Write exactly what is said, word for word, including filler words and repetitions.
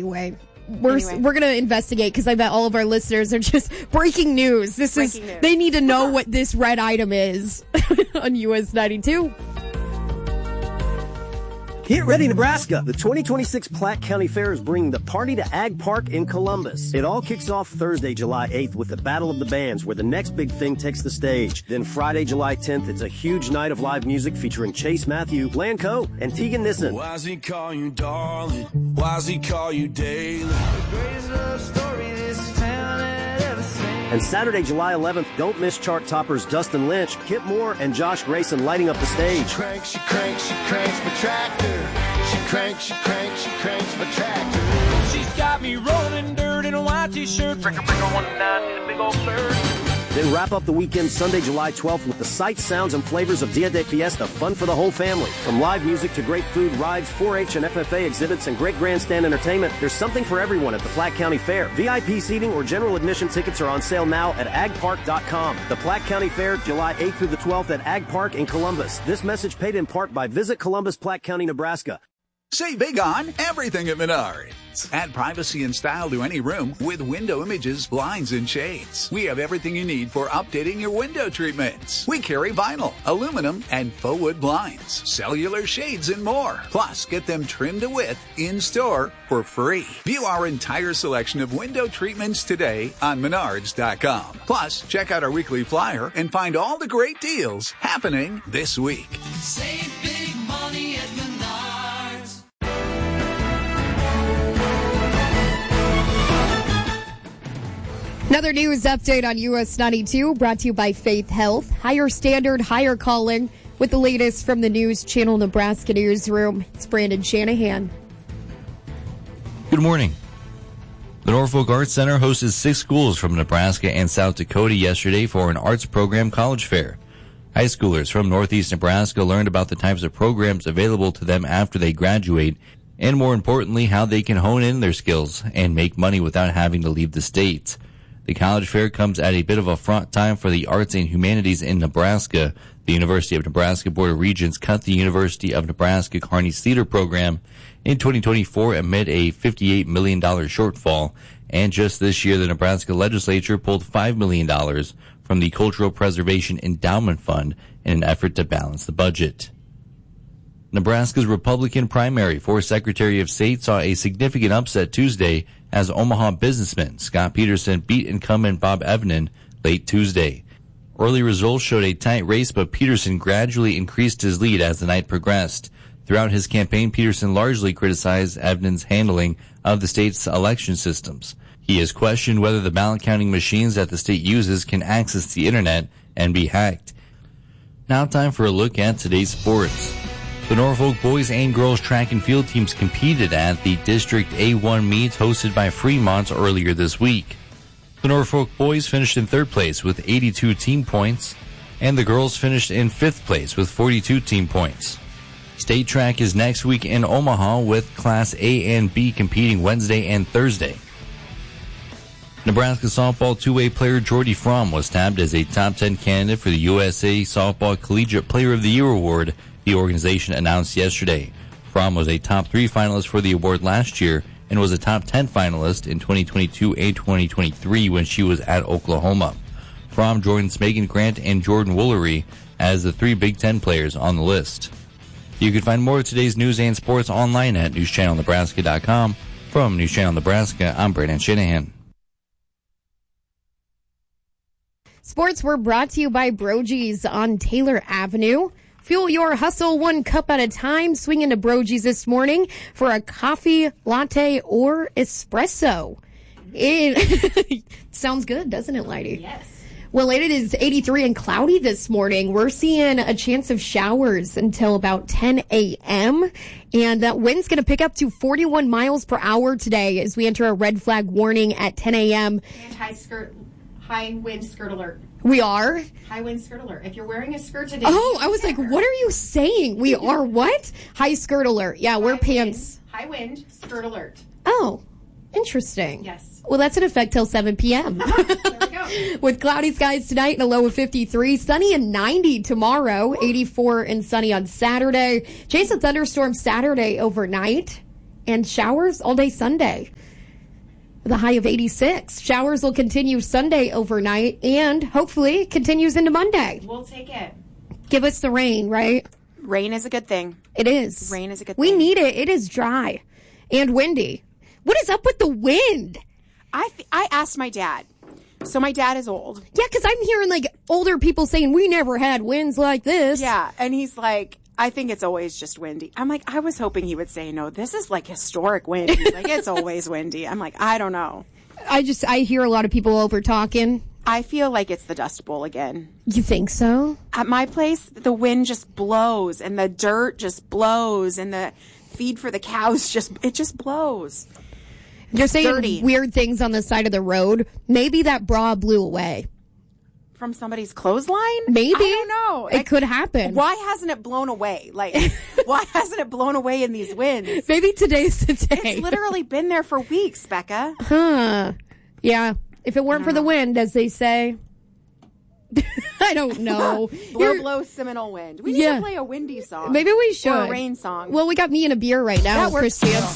anyway. We're anyway. we're gonna investigate because I bet all of our listeners are just breaking news. This breaking is news. They need to know what this red item is on U S ninety-two. Get ready, Nebraska! The twenty twenty-six Platte County Fair is bringing the party to Ag Park in Columbus. It all kicks off Thursday, July eighth with the Battle of the Bands, where the next big thing takes the stage. Then Friday, July tenth, it's a huge night of live music featuring Chase Matthew, Lanco, and Tegan Nissen. Why does he call you darling? Why does he call you daily? The greatest love story this town had ever seen. And Saturday, July eleventh, don't miss chart toppers Dustin Lynch, Kip Moore, and Josh Grayson lighting up the stage. She cranks, she cranks, she cranks my tractor. She cranks, she cranks, she cranks my tractor. She's got me rolling dirt in a white t-shirt. Breaker, breaker, one nine in a big old bird. Then wrap up the weekend Sunday, July twelfth with the sights, sounds, and flavors of Dia de Fiesta, fun for the whole family. From live music to great food, rides, four H and F F A exhibits, and great grandstand entertainment, there's something for everyone at the Platte County Fair. V I P seating or general admission tickets are on sale now at ag park dot com. The Platte County Fair, July eighth through the twelfth at Ag Park in Columbus. This message paid in part by Visit Columbus, Platte County, Nebraska. Save big on everything at Menards. Add privacy and style to any room with window images, blinds, and shades. We have everything you need for updating your window treatments. We carry vinyl, aluminum, and faux wood blinds, cellular shades, and more. Plus, get them trimmed to width in-store for free. View our entire selection of window treatments today on menards dot com. Plus, check out our weekly flyer and find all the great deals happening this week. Save big money at Menards. Another news update on U S ninety-two brought to you by Faith Health. Higher standard, higher calling. With the latest from the News Channel Nebraska Newsroom, it's Brandon Shanahan. Good morning. The Norfolk Arts Center hosted six schools from Nebraska and South Dakota yesterday for an arts program college fair. High schoolers from Northeast Nebraska learned about the types of programs available to them after they graduate, and more importantly, how they can hone in their skills and make money without having to leave the state. The college fair comes at a bit of a fraught time for the arts and humanities in Nebraska. The University of Nebraska Board of Regents cut the University of Nebraska Kearney's theater program in twenty twenty-four amid a fifty-eight million dollars shortfall. And just this year, the Nebraska legislature pulled five million dollars from the Cultural Preservation Endowment Fund in an effort to balance the budget. Nebraska's Republican primary for Secretary of State saw a significant upset Tuesday as Omaha businessman Scott Peterson beat incumbent Bob Evnen late Tuesday. Early results showed a tight race, but Peterson gradually increased his lead as the night progressed. Throughout his campaign, Peterson largely criticized Evnen's handling of the state's election systems. He has questioned whether the ballot counting machines that the state uses can access the internet and be hacked. Now time for a look at today's sports. The Norfolk boys and girls track and field teams competed at the District A one meets hosted by Fremont earlier this week. The Norfolk boys finished in third place with eighty-two team points, and the girls finished in fifth place with forty-two team points. State track is next week in Omaha with Class A and B competing Wednesday and Thursday. Nebraska softball two-way player Jordy Fromm was tabbed as a top ten candidate for the U S A Softball Collegiate Player of the Year award, the organization announced yesterday. Fromm was a top three finalist for the award last year and was a top ten finalist in twenty twenty-two and twenty twenty-three when she was at Oklahoma. Fromm joins Megan Grant and Jordan Woolery as the three Big Ten players on the list. You can find more of today's news and sports online at news channel nebraska dot com. From News Channel Nebraska, I'm Brandon Shanahan. Sports were brought to you by Brogy's on Taylor Avenue. Fuel your hustle one cup at a time. Swing into Brogy's this morning for a coffee, latte, or espresso. It sounds good, doesn't it, Lighty? Yes. Well, it is eighty-three and cloudy this morning. We're seeing a chance of showers until about ten a.m. And that wind's going to pick up to forty-one miles per hour today as we enter a red flag warning at ten a.m. And high skirt, high wind skirt alert. We are? High wind skirt alert. If you're wearing a skirt today. Oh, I was like, what are you saying? We are what? High skirt alert. Yeah, wear pants. Wind, high wind skirt alert. Oh, interesting. Yes. Well, that's in effect till seven p.m. There we go. With cloudy skies tonight and a low of fifty-three, sunny and ninety tomorrow, eighty-four and sunny on Saturday. Chance of thunderstorms Saturday overnight. and showers all day Sunday. The high of eighty-six. Showers will continue Sunday overnight and hopefully continues into Monday. We'll take it. Give us the rain, right? Rain is a good thing. It is. Rain is a good we thing. We need it. It is dry and windy. What is up with the wind? I th- I asked my dad. So my dad is old. Yeah, because I'm hearing like older people saying we never had winds like this. Yeah, and he's like, I think it's always just windy. I'm like, I was hoping he would say, no, this is like historic wind. He's like, it's always windy. I'm like, I don't know. I just, I hear a lot of people over talking. I feel like it's the Dust Bowl again. You think so? At my place, the wind just blows and the dirt just blows and the feed for the cows just, it just blows. You're saying dirty. Weird things on the side of the road. Maybe that bra blew away. From somebody's clothesline? Maybe. I don't know. It I, could happen. Why hasn't it blown away? Like, why hasn't it blown away in these winds? Maybe today's the day. It's literally been there for weeks, Becca. Huh. Yeah. If it weren't for the wind, as they say. I don't know. blow, You're, blow, Seminole wind. We need yeah. to play a windy song. Maybe we should. Or a rain song. Well, we got Me and a Beer right now. That works Chris Jansen.